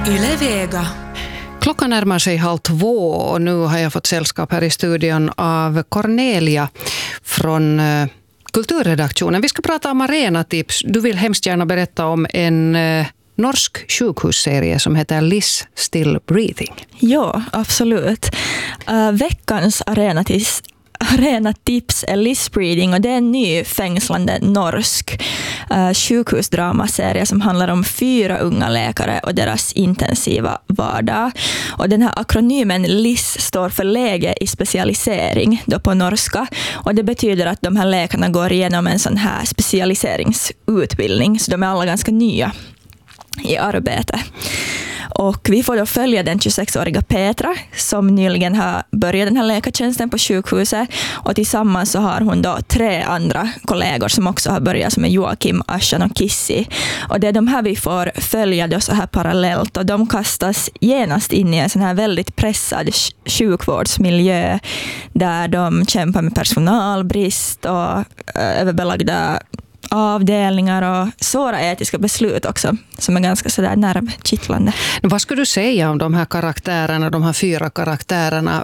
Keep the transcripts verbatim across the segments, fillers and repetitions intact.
Yle Vega. Klockan närmar sig halv två och nu har jag fått sällskap här i studion av Cornelia från uh, kulturredaktionen. Vi ska prata om arenatips. Du vill hemskt gärna berätta om en uh, norsk sjukhusserie som heter Liz Still Breathing. Ja, absolut. Uh, veckans arenatips Arena tips är Liz Breathing och det är en ny fängslande norsk uh, sjukhusdramaserie som handlar om fyra unga läkare och deras intensiva vardag. Och den här akronymen Liz står för läge i specialisering då på norska, och det betyder att de här läkarna går igenom en sån här specialiseringsutbildning, så de är alla ganska nya i arbete. Och vi får då följa den tjugosexåriga Petra som nyligen har börjat den här läkartjänsten på sjukhuset, och tillsammans så har hon då tre andra kollegor som också har börjat, som är Joakim, Ashan och Kissi. Och det är de här vi får följa då så här parallellt, och de kastas genast in i en sån här väldigt pressad sjukvårdsmiljö där de kämpar med personalbrist och äh, överbelagda avdelningar och svåra etiska beslut också, som är ganska sådär nervkittlande. Vad skulle du säga om de här karaktärerna, de här fyra karaktärerna?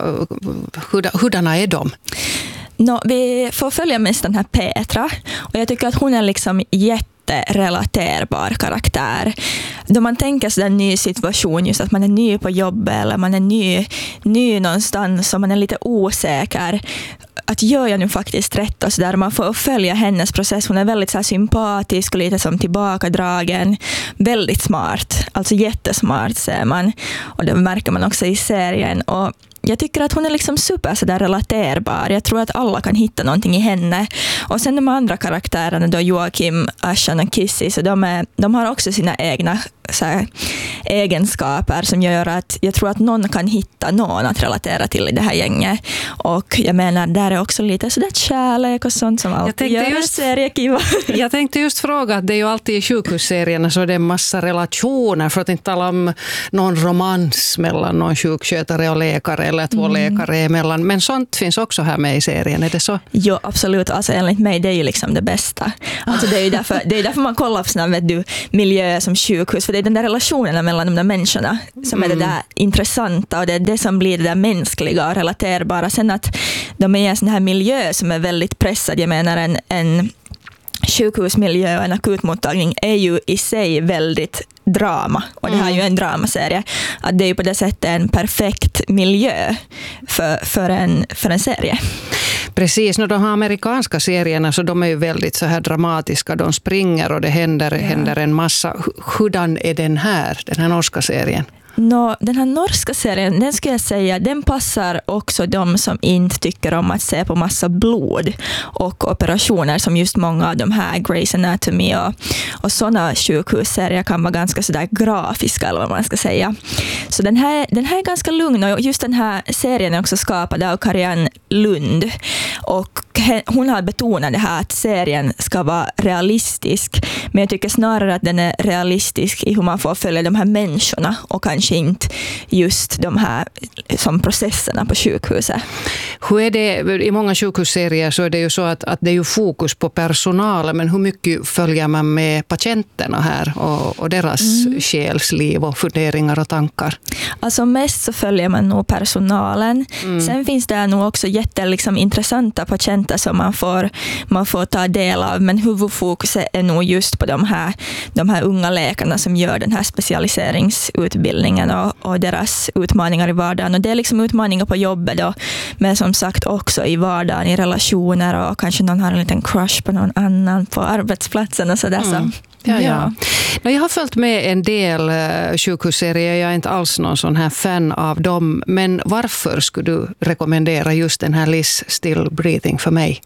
Hurdana är de? No, vi får följa mest den här Petra, och jag tycker att hon är liksom jätterelaterbar karaktär. Då man tänker sig en ny situation, just att man är ny på jobbet eller man är ny, ny någonstans och man är lite osäker, att gör jag nu faktiskt rätt, och så där man får följa hennes process. Hon är väldigt så här sympatisk och lite som tillbakadragen, väldigt smart, alltså jättesmart ser man, och det märker man också i serien. Och jag tycker att hon är liksom super så där relaterbar. Jag tror att alla kan hitta någonting i henne. Och sen de andra karaktärerna då, Joakim, Ashan och Kissi, så de, är, de har också sina egna så här, egenskaper som gör att jag tror att någon kan hitta någon att relatera till i det här gänget. Och jag menar, där är också lite sådär kärlek och sånt som alltid gör just, seriekiva. Jag tänkte just fråga att det är ju alltid i sjukhusserierna så det är en massa relationer, för att inte tala om någon romans mellan någon sjukskötare och läkare eller två mm. läkare emellan. Men sånt finns också här med i serien, är det så? Jo, absolut. Alltså enligt mig, det är ju liksom det bästa. Alltså det är ju därför, det är därför man kollar på såna, vet du, miljöer som sjukhus, för det är den där relationen mellan de där människorna som mm. är det där intressanta, och det är det som blir det där mänskliga och relaterbara. Sen att de är i en sån här miljö som är väldigt pressad. Jag menar en, en sjukhusmiljö och en akutmottagning är ju i sig väldigt drama, och det här är ju en dramaserie, att det är ju på det sättet en perfekt miljö för, för, en, för en serie. Precis, när de här amerikanska serierna så de är ju väldigt så här dramatiska, de springer och det händer, ja. händer en massa. Hurdan är den här, den här norska serien? No, den här norska serien, den skulle jag säga, den passar också de som inte tycker om att se på massa blod och operationer, som just många av de här Grey's Anatomy och, och sådana sjukhusserier kan vara ganska sådär grafiska, eller vad man ska säga. Så den här, den här är ganska lugn, och just den här serien är också skapad av Karianne Lund, och hon har betonat det här att serien ska vara realistisk, men jag tycker snarare att den är realistisk i hur man får följa de här människorna och kanske inte just de här som processerna på sjukhuset. Hur är det, i många sjukhusserier så är det ju så att, att det är ju fokus på personalen, men hur mycket följer man med patienterna här och, och deras mm. själsliv och funderingar och tankar? Alltså mest så följer man nog personalen. Mm. Sen finns det nog också jätte liksom, intressanta patienter som man får, man får ta del av, men huvudfokuset är nog just på de här, de här unga läkarna som gör den här specialiseringsutbildningen och, och deras utmaningar i vardagen. Och det är liksom utmaningar på jobbet då, men som sagt också i vardagen, i relationer, och kanske någon har en liten crush på någon annan på arbetsplatsen och sådär. Mm. Så. Ja, ja. Ja. Jag har följt med en del uh, sjukhusserier. Jag är inte alls någon sån här fan av dem. Men varför skulle du rekommendera just den här Liz Still Breathing för mig?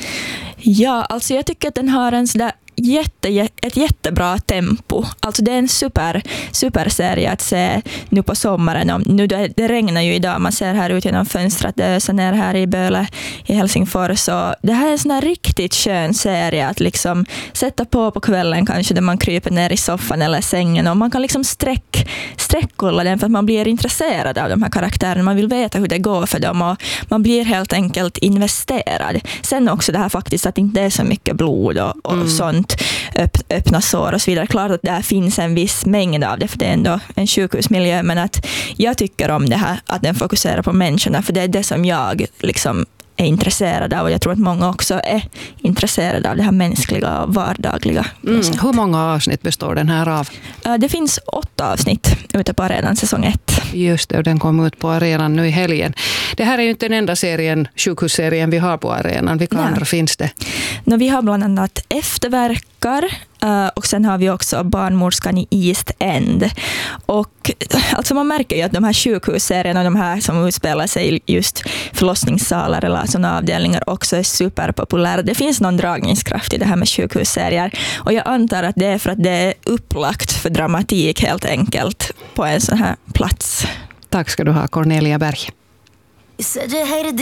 Ja, alltså jag tycker att den har en sådär Jätte, ett jättebra tempo. Alltså det är en super, super serie att se nu på sommaren. Och nu det, det regnar ju idag. Man ser här ut genom fönstret. Det öser ner här i Böle i Helsingfors. Så det här är en sån här riktigt skön serie att liksom sätta på på kvällen kanske, där man kryper ner i soffan eller sängen. Och man kan liksom sträck, sträckkolla den för att man blir intresserad av de här karaktärerna. Man vill veta hur det går för dem och man blir helt enkelt investerad. Sen också det här faktiskt att det inte är så mycket blod och, och mm. sånt. mot öpp- öppna sår och så vidare. Klart att det finns en viss mängd av det, för det är ändå en sjukhusmiljö, men att jag tycker om det här, att den fokuserar på människorna, för det är det som jag liksom är intresserad av, och jag tror att många också är intresserade av det här mänskliga och vardagliga. Mm. Hur många avsnitt består den här av? Det finns åtta avsnitt ute på Arenan säsong ett. Just det, och den kom ut på Arenan nu i helgen. Det här är ju inte den enda serien, sjukhusserien vi har på Arenan. Vilka Nej. andra finns det? No, vi har bland annat Efterverkar, och sen har vi också Barnmorskan i East End. Och alltså man märker ju att de här sjukhusserierna, de här som utspelar sig just förlossningssalar eller sådana avdelningar, också är superpopulära. Det finns någon dragningskraft i det här med sjukhusserier, och jag antar att det är för att det är upplagt för dramatik helt enkelt på en sån här plats. Tack ska du ha, Cornelia Berg.